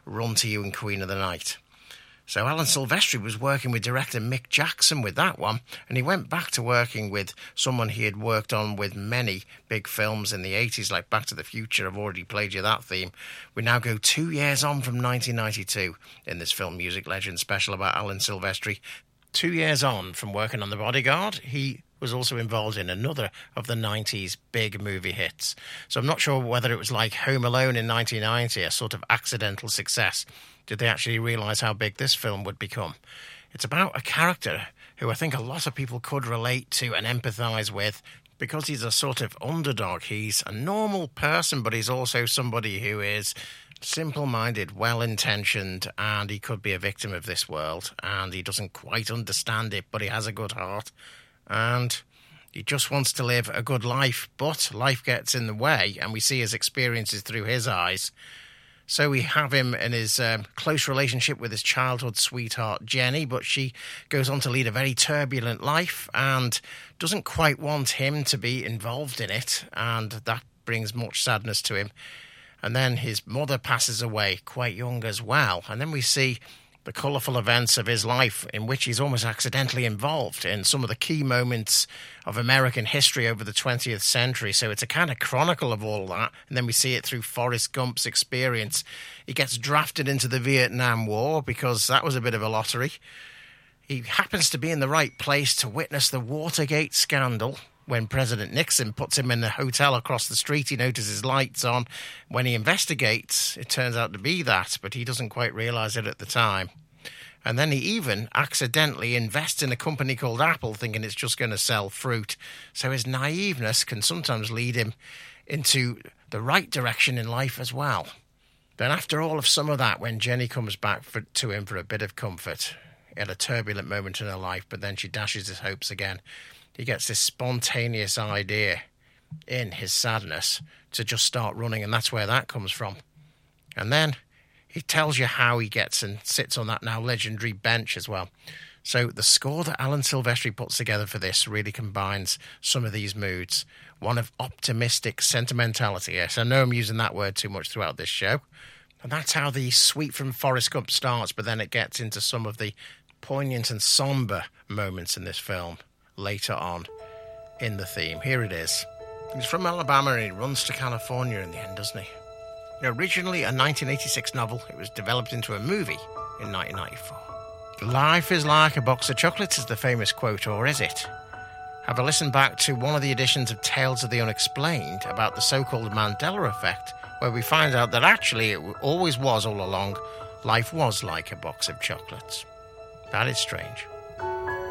Run to You and Queen of the Night. So Alan Silvestri was working with director Mick Jackson with that one, and he went back to working with someone he had worked on with many big films in the 80s, like Back to the Future. I've already played you that theme. We now go 2 years on from 1992 in this Film Music Legend special about Alan Silvestri. 2 years on from working on The Bodyguard, he was also involved in another of the 90s big movie hits. So I'm not sure whether it was like Home Alone in 1990, a sort of accidental success. Did they actually realise how big this film would become? It's about a character who I think a lot of people could relate to and empathise with because he's a sort of underdog. He's a normal person, but he's also somebody who is simple-minded, well-intentioned, and he could be a victim of this world, and he doesn't quite understand it, but he has a good heart, and he just wants to live a good life, but life gets in the way, and we see his experiences through his eyes. So we have him in his close relationship with his childhood sweetheart, Jenny, but she goes on to lead a very turbulent life and doesn't quite want him to be involved in it, and that brings much sadness to him. And then his mother passes away quite young as well, and then we see the colourful events of his life in which he's almost accidentally involved in some of the key moments of American history over the 20th century. So it's a kind of chronicle of all that. And then we see it through Forrest Gump's experience. He gets drafted into the Vietnam War because that was a bit of a lottery. He happens to be in the right place to witness the Watergate scandal. When President Nixon puts him in the hotel across the street, he notices lights on. When he investigates, it turns out to be that, but he doesn't quite realise it at the time. And then he even accidentally invests in a company called Apple, thinking it's just going to sell fruit. So his naiveness can sometimes lead him into the right direction in life as well. Then after all of some of that, when Jenny comes back to him for a bit of comfort, at a turbulent moment in her life, but then she dashes his hopes again, he gets this spontaneous idea in his sadness to just start running, and that's where that comes from. And then he tells you how he gets and sits on that now legendary bench as well. So the score that Alan Silvestri puts together for this really combines some of these moods. One of optimistic sentimentality. Yes, I know I'm using that word too much throughout this show. And that's how the Suite from Forrest Gump starts, but then it gets into some of the poignant and sombre moments in this film later on in the theme. Here it is. He's from Alabama and he runs to California in the end, doesn't he? Originally a 1986 novel, it was developed into a movie in 1994. Life is like a box of chocolates is the famous quote, or is it? Have a listen back to one of the editions of Tales of the Unexplained about the so-called Mandela effect, where we find out that actually it always was all along, life was like a box of chocolates. That is strange.